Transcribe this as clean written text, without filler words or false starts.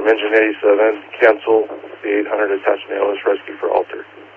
Engine 87, cancel the 800 attached nailless rescue for Alter.